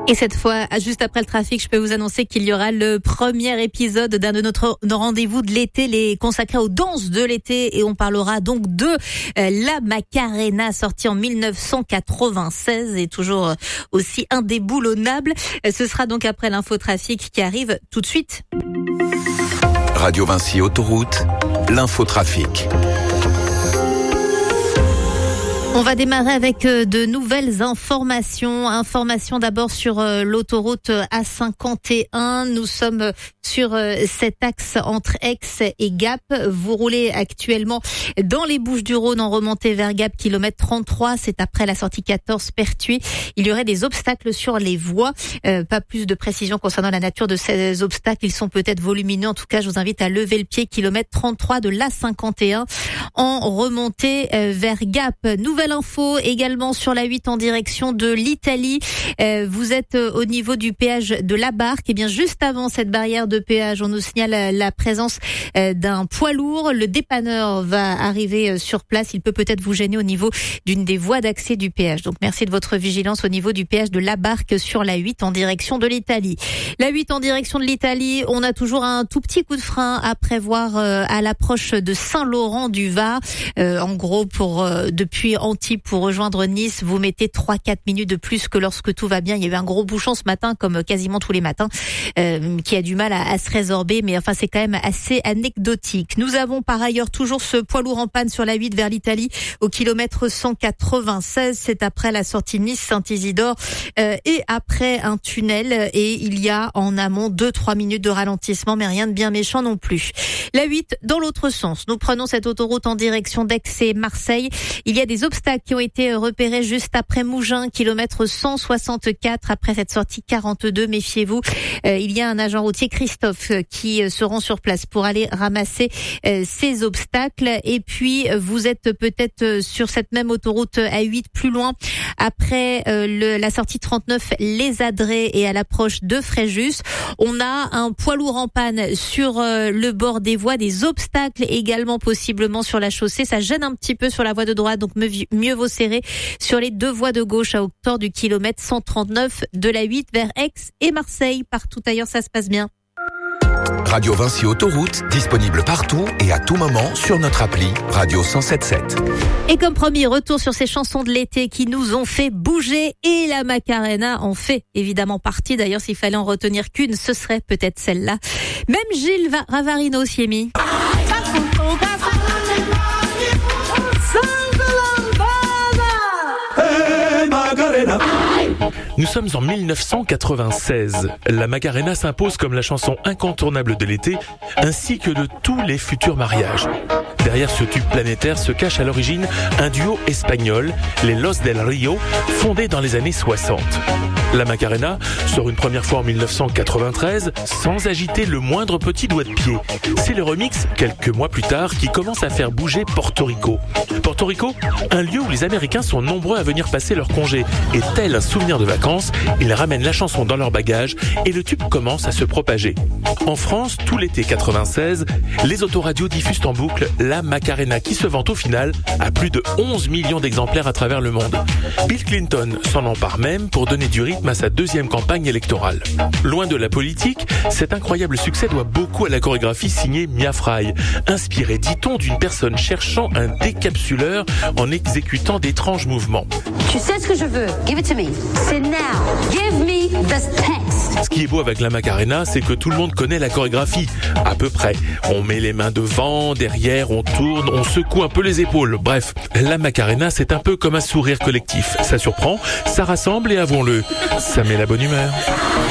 Et cette fois, juste après le trafic, je peux vous annoncer qu'il y aura le premier épisode d'un de nos rendez-vous de l'été, les consacrés aux danses de l'été. Et on parlera donc de la Macarena, sortie en 1996 et toujours aussi indéboulonnable. Ce sera donc après l'infotrafic qui arrive tout de suite. Radio Vinci Autoroute, l'infotrafic. On va démarrer avec de nouvelles informations. Informations d'abord sur l'autoroute A51. Nous sommes sur cet axe entre Aix et Gap. Vous roulez actuellement dans les Bouches-du-Rhône en remontée vers Gap, kilomètre 33. C'est après la sortie 14 Pertuis. Il y aurait des obstacles sur les voies. Pas plus de précision concernant la nature de ces obstacles. Ils sont peut-être volumineux. En tout cas, je vous invite à lever le pied. Kilomètre 33 de l'A51 en remontée vers Gap. Nouvelle info également sur la 8 en direction de l'Italie. Vous êtes au niveau du péage de la Barque. Et bien juste avant cette barrière de péage, on nous signale la présence d'un poids lourd. Le dépanneur va arriver sur place. Il peut peut-être vous gêner au niveau d'une des voies d'accès du péage. Donc merci de votre vigilance au niveau du péage de la Barque sur la 8 en direction de l'Italie. La 8 en direction de l'Italie, on a toujours un tout petit coup de frein à prévoir à l'approche de Saint-Laurent-du-Var. En gros, depuis Antibes pour rejoindre Nice, vous mettez 3-4 minutes de plus que lorsque tout va bien. Il y avait un gros bouchon ce matin, comme quasiment tous les matins, qui a du mal à se résorber, mais enfin c'est quand même assez anecdotique. Nous avons par ailleurs toujours ce poids lourd en panne sur la 8 vers l'Italie au kilomètre 196. C'est après la sortie Nice-Saint-Isidore et après un tunnel, et il y a en amont 2-3 minutes de ralentissement, mais rien de bien méchant non plus. La 8 dans l'autre sens. Nous prenons cette autoroute en direction d'Aix et Marseille. Il y a des obstacles qui ont été repérés juste après Mougins, kilomètre 164, après cette sortie 42, méfiez-vous. Il y a un agent routier, Christophe, qui se rend sur place pour aller ramasser ces obstacles. Et puis, vous êtes peut-être sur cette même autoroute A8 plus loin, après la sortie 39, Les Adrets, et à l'approche de Fréjus. On a un poids lourd en panne sur le bord des voies, des obstacles également possiblement sur la chaussée. Ça gêne un petit peu sur la voie de droite, donc mieux vaut serrer sur les deux voies de gauche à hauteur du kilomètre 139 de la 8 vers Aix et Marseille. Partout ailleurs, ça se passe bien. Radio Vinci Autoroute, disponible partout et à tout moment sur notre appli Radio 107.7. Et comme promis, retour sur ces chansons de l'été qui nous ont fait bouger, et la Macarena en fait évidemment partie. D'ailleurs, s'il fallait en retenir qu'une, ce serait peut-être celle-là. Même Gilles Ravarino s'y est mis. Nous sommes en 1996. La Macarena s'impose comme la chanson incontournable de l'été, ainsi que de tous les futurs mariages. Derrière ce tube planétaire se cache à l'origine un duo espagnol, les Los del Rio, fondés dans les années 60. La Macarena sort une première fois en 1993 sans agiter le moindre petit doigt de pied. C'est le remix, quelques mois plus tard, qui commence à faire bouger Porto Rico. Porto Rico, un lieu où les Américains sont nombreux à venir passer leurs congés. Et tel un souvenir de vacances, ils ramènent la chanson dans leur bagage et le tube commence à se propager. En France, tout l'été 96, les autoradios diffusent en boucle la Macarena qui se vend au final à plus de 11 millions d'exemplaires à travers le monde. Bill Clinton s'en empare même pour donner du rythme à sa deuxième campagne électorale. Loin de la politique, cet incroyable succès doit beaucoup à la chorégraphie signée Mia Fry, inspirée, dit-on, d'une personne cherchant un décapsuleur en exécutant d'étranges mouvements. Tu sais ce que je veux, give it to me. C'est now, give me the text. Ce qui est beau avec la Macarena, c'est que tout le monde connaît la chorégraphie, à peu près. On met les mains devant, derrière, on tourne, on secoue un peu les épaules. Bref, la Macarena, c'est un peu comme un sourire collectif. Ça surprend, ça rassemble et avouons-le, ça met la bonne humeur.